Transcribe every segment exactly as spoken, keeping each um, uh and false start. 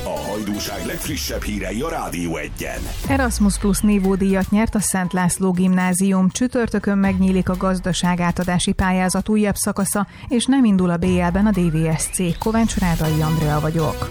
A hajdúság legfrissebb hírei a Rádió Egyen. Erasmus Plus névódíjat nyert a Szent László Gimnázium. Csütörtökön megnyílik a gazdaságátadási pályázat újabb szakasza, és nem indul a bé el-ben a dé vé es cé. Kovács Rádai Andrea vagyok.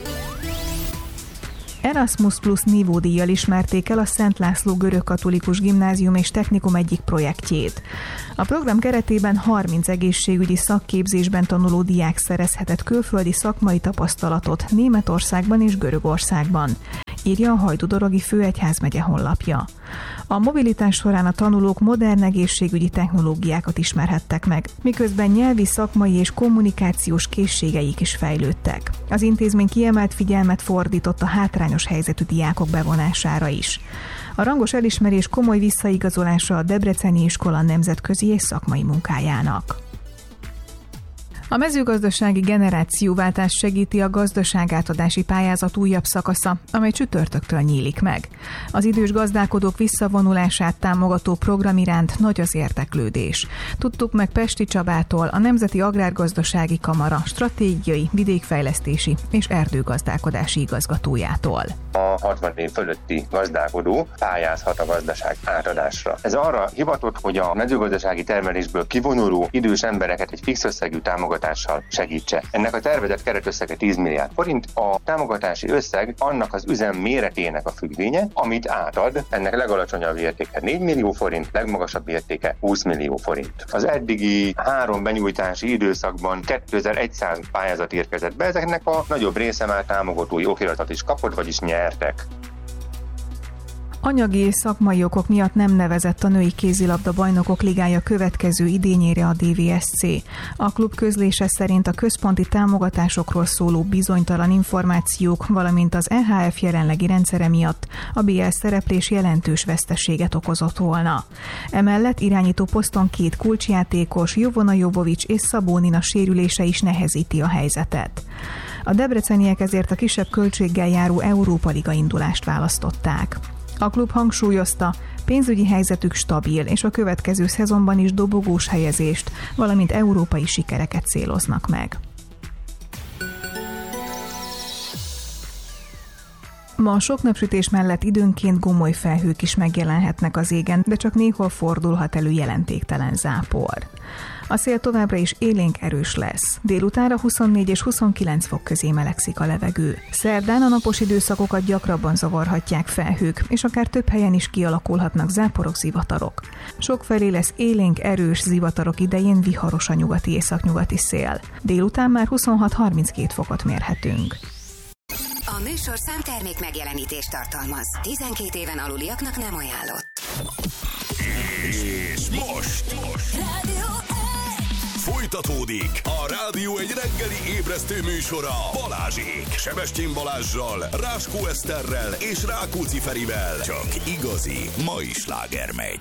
Erasmus Plus nívódíjjal ismerték el a Szent László Görögkatolikus Gimnázium és Technikum egyik projektjét. A program keretében harminc egészségügyi szakképzésben tanuló diák szerezhetett külföldi szakmai tapasztalatot Németországban és Görögországban, írja a Hajdúdorogi Főegyházmegye honlapja. A mobilitás során a tanulók modern egészségügyi technológiákat ismerhettek meg, miközben nyelvi, szakmai és kommunikációs készségeik is fejlődtek. Az intézmény kiemelt figyelmet fordított a hátrányos helyzetű diákok bevonására is. A rangos elismerés komoly visszaigazolása a Debreceni iskola nemzetközi és szakmai munkájának. A mezőgazdasági generációváltás segíti a gazdaságátadási pályázat újabb szakasza, amely csütörtöktől nyílik meg. Az idős gazdálkodók visszavonulását támogató program iránt nagy az érdeklődés. Tudtuk meg Pesti Csabától, a Nemzeti Agrárgazdasági Kamara stratégiai, vidékfejlesztési és erdőgazdálkodási igazgatójától. A hatvan év fölötti gazdálkodó pályázhat a gazdaság átadásra. Ez arra hivatott, hogy a mezőgazdasági termelésből kivonuló idős embereket egy fix összegű támogatással segítse. Ennek a tervezett keretösszege tíz milliárd forint, a támogatási összeg annak az üzem méretének a függvénye, amit átad, ennek legalacsonyabb értéke négy millió forint, legmagasabb értéke húsz millió forint. Az eddigi három benyújtási időszakban kétezer-száz pályázat érkezett be, ezeknek a nagyobb része már támogatói okiratot is kapott, vagyis nyertek. Anyagi és szakmai okok miatt nem nevezett a női kézilabda bajnokok ligája következő idényére a dé vé es cé. A klub közlése szerint a központi támogatásokról szóló bizonytalan információk, valamint az é há ef jelenlegi rendszere miatt a bé el szereplés jelentős veszteséget okozott volna. Emellett irányító poszton két kulcsjátékos, Jovona Jovovics és Szabó Nina sérülése is nehezíti a helyzetet. A debreceniek ezért a kisebb költséggel járó Európa Liga indulást választották. A klub hangsúlyozta, pénzügyi helyzetük stabil, és a következő szezonban is dobogós helyezést, valamint európai sikereket céloznak meg. Ma a sok napsütés mellett időnként gomoly felhők is megjelenhetnek az égen, de csak néhol fordulhat elő jelentéktelen zápor. A szél továbbra is élénk erős lesz. Délutánra huszonnégy és huszonkilenc fok közé melegszik a levegő. Szerdán a napos időszakokat gyakrabban zavarhatják felhők, és akár több helyen is kialakulhatnak záporok, zivatarok. Sokfelé lesz élénk erős zivatarok idején viharos a nyugati északnyugati szél. Délután már huszonhat harminckét fokot mérhetünk. A műsorszám termék megjelenítést tartalmaz. tizenkét éven aluliaknak nem ajánlott. És most, most. Rádió folytatódik a Rádió egy reggeli ébresztő műsora Balázsék, Sebestyén Balázssal, Ráskó Eszterrel és Rákóczi Ferivel. Csak igazi mai sláger megy.